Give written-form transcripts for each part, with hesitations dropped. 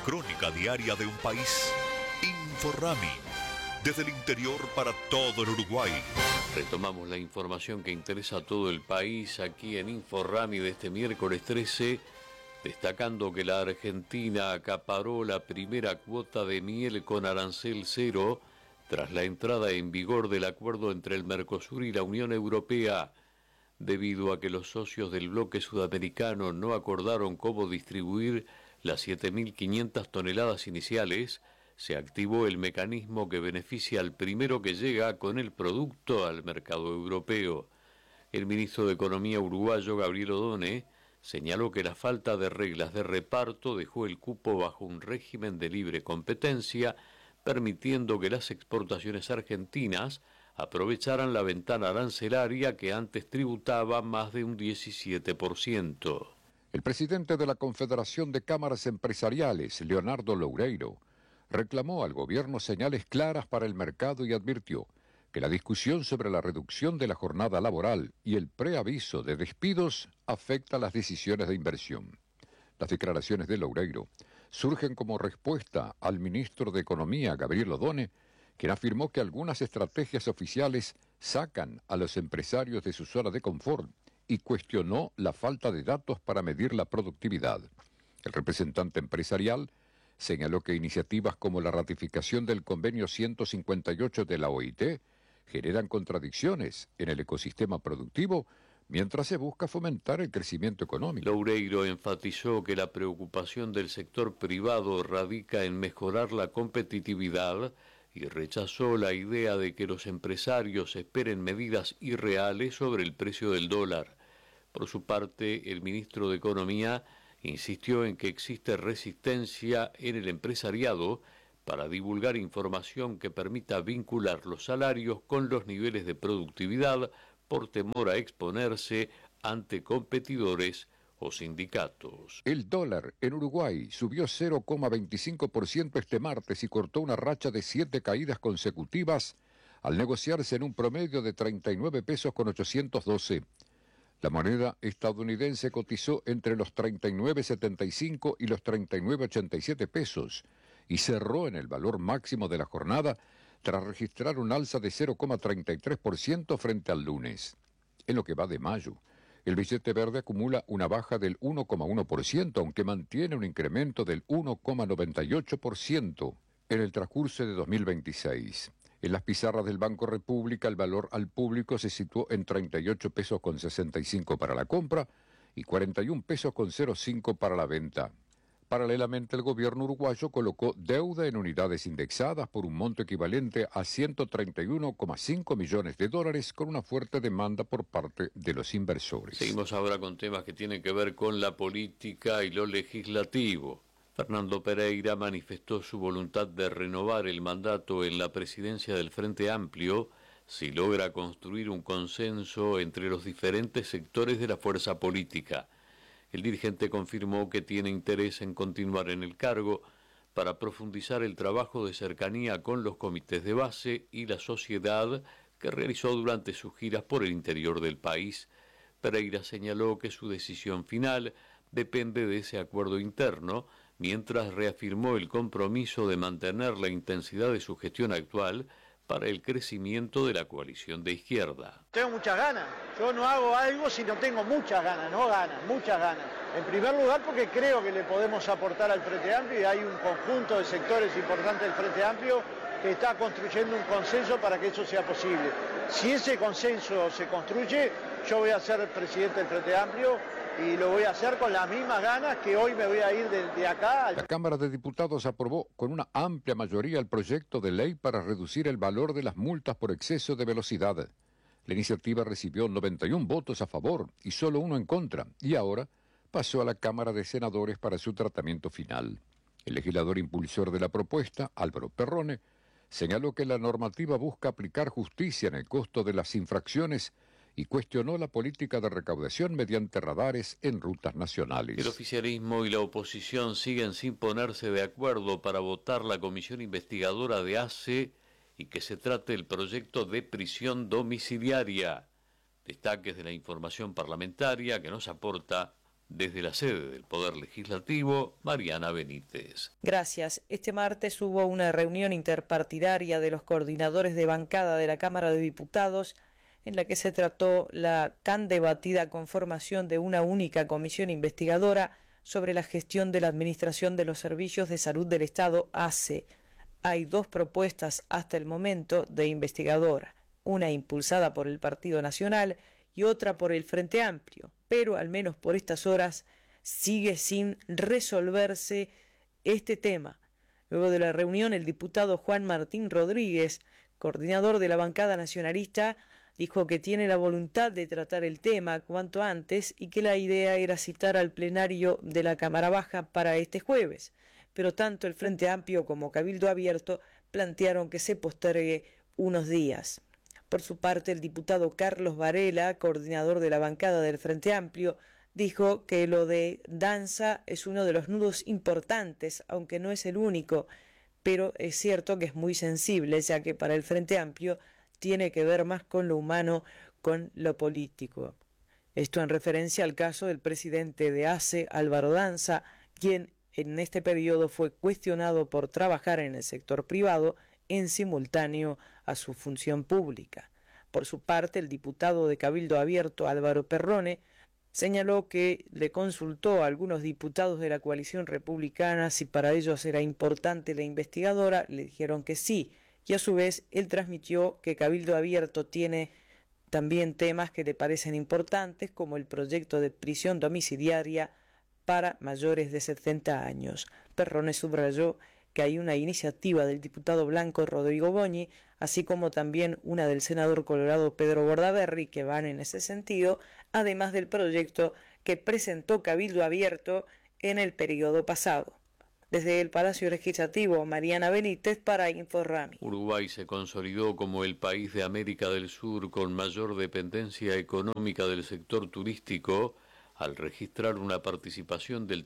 crónica diaria de un país. Inforrami, desde el interior para todo el Uruguay. Retomamos la información que interesa a todo el país aquí en Inforrami de este miércoles 13, destacando que la Argentina acaparó la primera cuota de miel con arancel cero tras la entrada en vigor del acuerdo entre el Mercosur y la Unión Europea. Debido a que los socios del bloque sudamericano no acordaron cómo distribuir las 7.500 toneladas iniciales, se activó el mecanismo que beneficia al primero que llega con el producto al mercado europeo. El ministro de Economía uruguayo, Gabriel Odone, señaló que la falta de reglas de reparto dejó el cupo bajo un régimen de libre competencia, permitiendo que las exportaciones argentinas aprovecharan la ventana arancelaria que antes tributaba más de un 17%. El presidente de la Confederación de Cámaras Empresariales, Leonardo Loureiro, reclamó al gobierno señales claras para el mercado y advirtió que la discusión sobre la reducción de la jornada laboral y el preaviso de despidos afecta las decisiones de inversión. Las declaraciones de Loureiro surgen como respuesta al ministro de Economía, Gabriel Odone, quien afirmó que algunas estrategias oficiales sacan a los empresarios de su zona de confort y cuestionó la falta de datos para medir la productividad. El representante empresarial señaló que iniciativas como la ratificación del convenio 158 de la OIT generan contradicciones en el ecosistema productivo mientras se busca fomentar el crecimiento económico. Loureiro enfatizó que la preocupación del sector privado radica en mejorar la competitividad y rechazó la idea de que los empresarios esperen medidas irreales sobre el precio del dólar. Por su parte, el ministro de Economía insistió en que existe resistencia en el empresariado para divulgar información que permita vincular los salarios con los niveles de productividad por temor a exponerse ante competidores o sindicatos. El dólar en Uruguay subió 0,25% este martes y cortó una racha de 7 caídas consecutivas al negociarse en un promedio de 39 pesos con 812. La moneda estadounidense cotizó entre los 39,75 y los 39,87 pesos y cerró en el valor máximo de la jornada tras registrar un alza de 0,33% frente al lunes. En lo que va de mayo, el billete verde acumula una baja del 1,1%, aunque mantiene un incremento del 1,98% en el transcurso de 2026. En las pizarras del Banco República, el valor al público se situó en 38 pesos con 65 para la compra y 41 pesos con 05 para la venta. Paralelamente, el gobierno uruguayo colocó deuda en unidades indexadas por un monto equivalente a 131,5 millones de dólares con una fuerte demanda por parte de los inversores. Seguimos ahora con temas que tienen que ver con la política y lo legislativo. Fernando Pereira manifestó su voluntad de renovar el mandato en la presidencia del Frente Amplio si logra construir un consenso entre los diferentes sectores de la fuerza política. El dirigente confirmó que tiene interés en continuar en el cargo para profundizar el trabajo de cercanía con los comités de base y la sociedad que realizó durante sus giras por el interior del país. Pereira señaló que su decisión final depende de ese acuerdo interno, mientras reafirmó el compromiso de mantener la intensidad de su gestión actual para el crecimiento de la coalición de izquierda. Tengo muchas ganas, yo no hago algo si no tengo muchas ganas, no ganas, muchas ganas. En primer lugar porque creo que le podemos aportar al Frente Amplio y hay un conjunto de sectores importantes del Frente Amplio que está construyendo un consenso para que eso sea posible. Si ese consenso se construye, yo voy a ser presidente del Frente Amplio y lo voy a hacer con las mismas ganas que hoy me voy a ir de acá. La Cámara de Diputados aprobó con una amplia mayoría el proyecto de ley para reducir el valor de las multas por exceso de velocidad. La iniciativa recibió 91 votos a favor y solo 1 en contra, y ahora pasó a la Cámara de Senadores para su tratamiento final. El legislador impulsor de la propuesta, Álvaro Perrone, señaló que la normativa busca aplicar justicia en el costo de las infracciones y cuestionó la política de recaudación mediante radares en rutas nacionales. El oficialismo y la oposición siguen sin ponerse de acuerdo para votar la comisión investigadora de ACE y que se trate el proyecto de prisión domiciliaria. Destaques de la información parlamentaria que nos aporta Desde la sede del Poder Legislativo, Mariana Benítez. Gracias. Este martes hubo una reunión interpartidaria de los coordinadores de bancada de la Cámara de Diputados en la que se trató la tan debatida conformación de una única comisión investigadora sobre la gestión de la Administración de los Servicios de Salud del Estado, ACE. Hay dos propuestas hasta el momento de investigadora, una impulsada por el Partido Nacional y otra por el Frente Amplio, pero al menos por estas horas sigue sin resolverse este tema. Luego de la reunión, el diputado Juan Martín Rodríguez, coordinador de la bancada nacionalista, dijo que tiene la voluntad de tratar el tema cuanto antes y que la idea era citar al plenario de la Cámara Baja para este jueves, pero tanto el Frente Amplio como Cabildo Abierto plantearon que se postergue unos días. Por su parte, el diputado Carlos Varela, coordinador de la bancada del Frente Amplio, dijo que lo de danza es uno de los nudos importantes, aunque no es el único, pero es cierto que es muy sensible, ya que para el Frente Amplio tiene que ver más con lo humano, con lo político. Esto en referencia al caso del presidente de ACE, Álvaro Danza, quien en este periodo fue cuestionado por trabajar en el sector privado en simultáneo a su función pública. Por su parte, el diputado de Cabildo Abierto, Álvaro Perrone, señaló que le consultó a algunos diputados de la coalición republicana si para ellos era importante la investigadora, le dijeron que sí, y a su vez él transmitió que Cabildo Abierto tiene también temas que le parecen importantes, como el proyecto de prisión domiciliaria para mayores de 70 años. Perrone subrayó que hay una iniciativa del diputado blanco Rodrigo Boñi, así como también una del senador colorado Pedro Bordaberry, que van en ese sentido, además del proyecto que presentó Cabildo Abierto en el periodo pasado. Desde el Palacio Legislativo, Mariana Benítez para InfoRami. Uruguay se consolidó como el país de América del Sur con mayor dependencia económica del sector turístico al registrar una participación del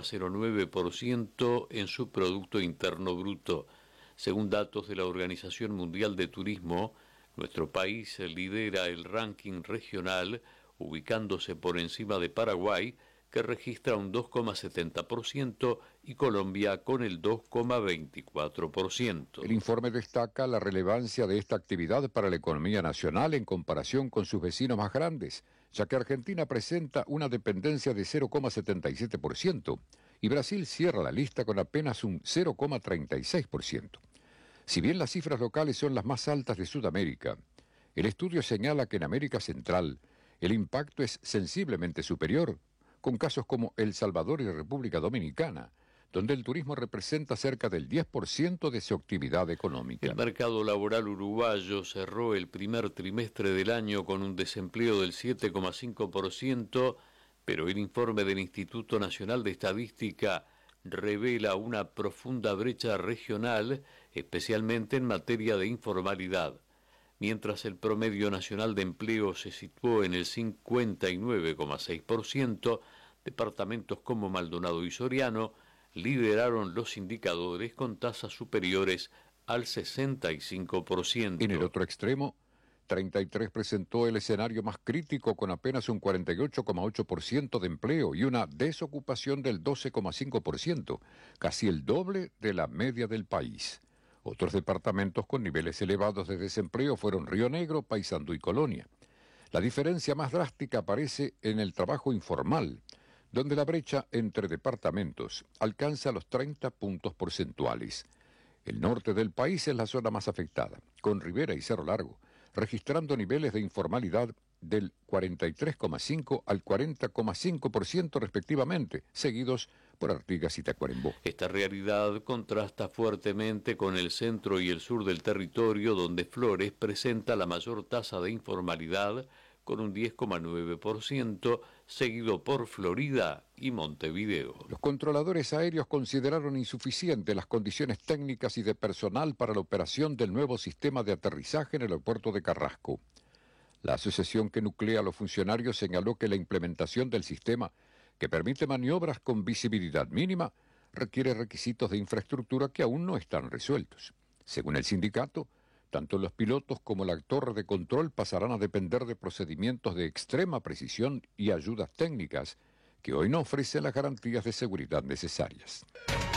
3,09% en su Producto Interno Bruto. Según datos de la Organización Mundial de Turismo, nuestro país lidera el ranking regional, ubicándose por encima de Paraguay, que registra un 2,70%, y Colombia con el 2,24%. El informe destaca la relevancia de esta actividad para la economía nacional en comparación con sus vecinos más grandes, ya que Argentina presenta una dependencia de 0,77% y Brasil cierra la lista con apenas un 0,36%. Si bien las cifras locales son las más altas de Sudamérica, el estudio señala que en América Central el impacto es sensiblemente superior, con casos como El Salvador y República Dominicana, donde el turismo representa cerca del 10% de su actividad económica. El mercado laboral uruguayo cerró el primer trimestre del año con un desempleo del 7,5%, pero el informe del Instituto Nacional de Estadística revela una profunda brecha regional, especialmente en materia de informalidad. Mientras el promedio nacional de empleo se situó en el 59,6%, departamentos como Maldonado y Soriano lideraron los indicadores con tasas superiores al 65%. En el otro extremo, 33 presentó el escenario más crítico con apenas un 48,8% de empleo y una desocupación del 12,5%, casi el doble de la media del país. Otros departamentos con niveles elevados de desempleo fueron Río Negro, Paysandú y Colonia. La diferencia más drástica aparece en el trabajo informal, donde la brecha entre departamentos alcanza los 30 puntos porcentuales. El norte del país es la zona más afectada, con Rivera y Cerro Largo, registrando niveles de informalidad del 43,5 al 40,5% respectivamente, seguidos por Artigas y Tacuarembó. Esta realidad contrasta fuertemente con el centro y el sur del territorio, donde Flores presenta la mayor tasa de informalidad, con un 10,9%, seguido por Florida y Montevideo. Los controladores aéreos consideraron insuficientes las condiciones técnicas y de personal para la operación del nuevo sistema de aterrizaje en el aeropuerto de Carrasco. La asociación que nuclea a los funcionarios señaló que la implementación del sistema, que permite maniobras con visibilidad mínima, requiere requisitos de infraestructura que aún no están resueltos. Según el sindicato, tanto los pilotos como la torre de control pasarán a depender de procedimientos de extrema precisión y ayudas técnicas que hoy no ofrecen las garantías de seguridad necesarias.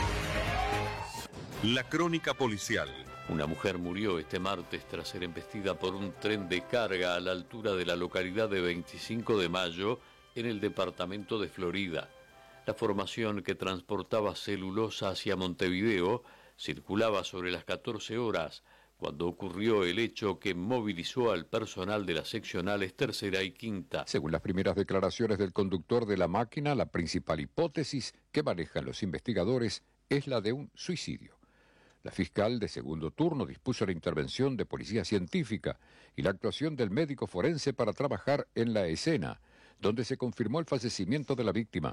La crónica policial. Una mujer murió este martes tras ser embestida por un tren de carga a la altura de la localidad de 25 de Mayo, en el departamento de Florida. La formación que transportaba celulosa hacia Montevideo circulaba sobre las 14 horas, cuando ocurrió el hecho que movilizó al personal de las seccionales tercera y quinta. Según las primeras declaraciones del conductor de la máquina, la principal hipótesis que manejan los investigadores es la de un suicidio. La fiscal de segundo turno dispuso la intervención de policía científica y la actuación del médico forense para trabajar en la escena, donde se confirmó el fallecimiento de la víctima.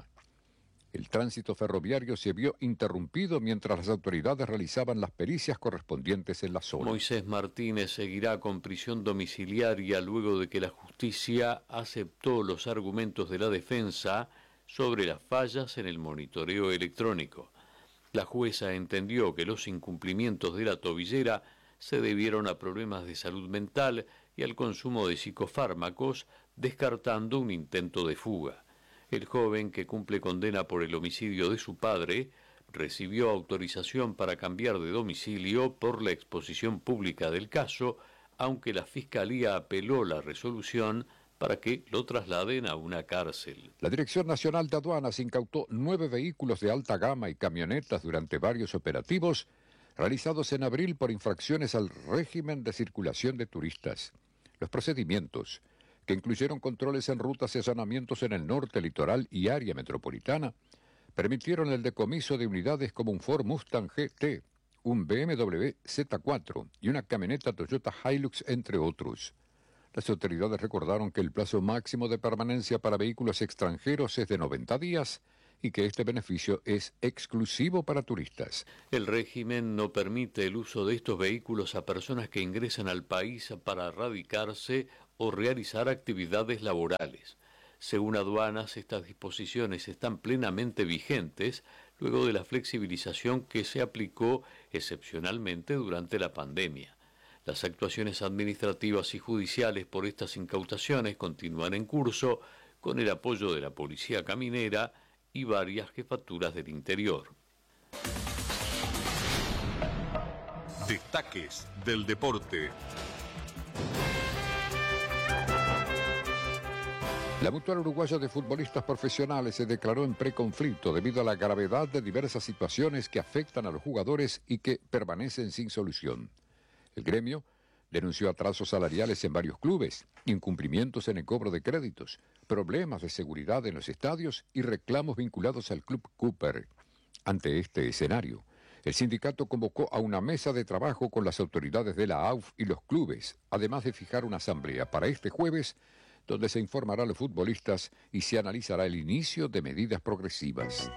El tránsito ferroviario se vio interrumpido mientras las autoridades realizaban las pericias correspondientes en la zona. Moisés Martínez seguirá con prisión domiciliaria luego de que la justicia aceptó los argumentos de la defensa sobre las fallas en el monitoreo electrónico. La jueza entendió que los incumplimientos de la tobillera se debieron a problemas de salud mental y al consumo de psicofármacos, descartando un intento de fuga. El joven, que cumple condena por el homicidio de su padre, recibió autorización para cambiar de domicilio por la exposición pública del caso, aunque la Fiscalía apeló la resolución para que lo trasladen a una cárcel. La Dirección Nacional de Aduanas incautó 9 vehículos de alta gama y camionetas durante varios operativos realizados en abril por infracciones al régimen de circulación de turistas. Los procedimientos, que incluyeron controles en rutas y allanamientos en el norte, litoral y área metropolitana, permitieron el decomiso de unidades como un Ford Mustang GT, un BMW Z4 y una camioneta Toyota Hilux, entre otros. Las autoridades recordaron que el plazo máximo de permanencia para vehículos extranjeros es de 90 días y que este beneficio es exclusivo para turistas. El régimen no permite el uso de estos vehículos a personas que ingresan al país para radicarse o realizar actividades laborales. Según aduanas, estas disposiciones están plenamente vigentes luego de la flexibilización que se aplicó excepcionalmente durante la pandemia. Las actuaciones administrativas y judiciales por estas incautaciones continúan en curso con el apoyo de la Policía Caminera y varias jefaturas del interior. Destaques del deporte. La Mutual Uruguaya de Futbolistas Profesionales se declaró en preconflicto debido a la gravedad de diversas situaciones que afectan a los jugadores y que permanecen sin solución. El gremio denunció atrasos salariales en varios clubes, incumplimientos en el cobro de créditos, problemas de seguridad en los estadios y reclamos vinculados al Club Cooper. Ante este escenario, el sindicato convocó a una mesa de trabajo con las autoridades de la AUF y los clubes, además de fijar una asamblea para este jueves, donde se informará a los futbolistas y se analizará el inicio de medidas progresivas.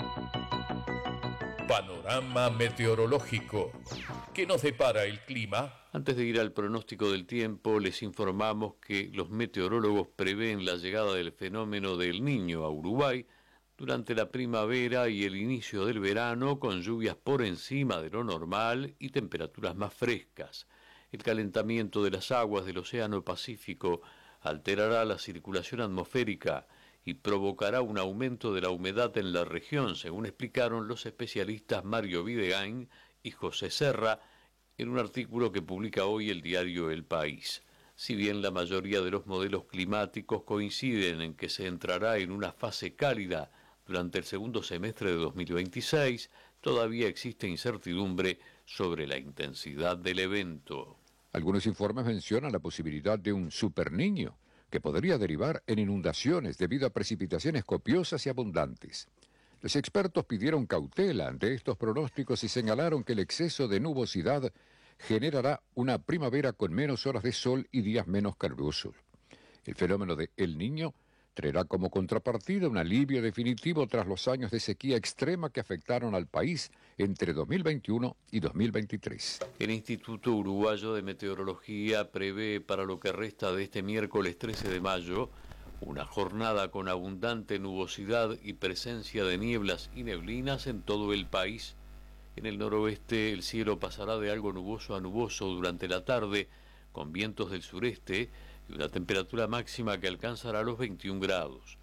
Panorama meteorológico. ¿Qué nos depara el clima? Antes de ir al pronóstico del tiempo, les informamos que los meteorólogos prevén la llegada del fenómeno del Niño a Uruguay durante la primavera y el inicio del verano, con lluvias por encima de lo normal y temperaturas más frescas. El calentamiento de las aguas del Océano Pacífico alterará la circulación atmosférica y provocará un aumento de la humedad en la región, según explicaron los especialistas Mario Videgain y José Serra en un artículo que publica hoy el diario El País. Si bien la mayoría de los modelos climáticos coinciden en que se entrará en una fase cálida durante el segundo semestre de 2026, todavía existe incertidumbre sobre la intensidad del evento. Algunos informes mencionan la posibilidad de un superniño, que podría derivar en inundaciones debido a precipitaciones copiosas y abundantes. Los expertos pidieron cautela ante estos pronósticos y señalaron que el exceso de nubosidad generará una primavera con menos horas de sol y días menos calurosos. El fenómeno de El Niño traerá como contrapartida un alivio definitivo tras los años de sequía extrema que afectaron al país entre 2021 y 2023. El Instituto Uruguayo de Meteorología prevé para lo que resta de este miércoles 13 de mayo una jornada con abundante nubosidad y presencia de nieblas y neblinas en todo el país. En el noroeste el cielo pasará de algo nuboso a nuboso durante la tarde, con vientos del sureste y una temperatura máxima que alcanzará los 21 grados.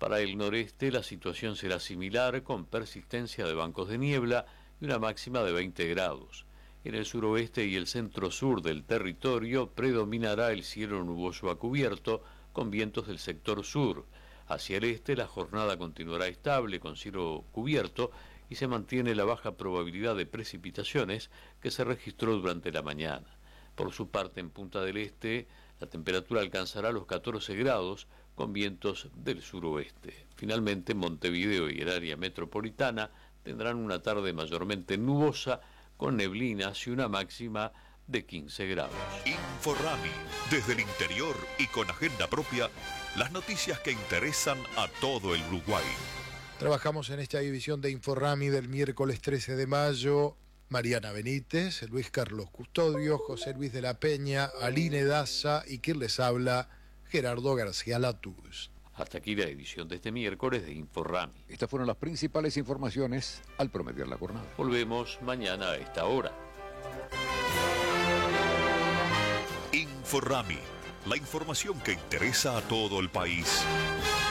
Para el noreste la situación será similar, con persistencia de bancos de niebla y una máxima de 20 grados. En el suroeste y el centro-sur del territorio predominará el cielo nuboso a cubierto, con vientos del sector sur. Hacia el este la jornada continuará estable, con cielo cubierto, y se mantiene la baja probabilidad de precipitaciones que se registró durante la mañana. Por su parte, en Punta del Este, la temperatura alcanzará los 14 grados, con vientos del suroeste. Finalmente, Montevideo y el área metropolitana tendrán una tarde mayormente nubosa, con neblinas y una máxima de 15 grados. Inforrami, desde el interior y con agenda propia, las noticias que interesan a todo el Uruguay. Trabajamos en esta división de Inforrami del miércoles 13 de mayo. Mariana Benítez, Luis Carlos Custodio, José Luis de la Peña, Aline Daza y quien les habla, Gerardo García Latús. Hasta aquí la edición de este miércoles de Inforrami. Estas fueron las principales informaciones al promediar la jornada. Volvemos mañana a esta hora. Inforrami, la información que interesa a todo el país.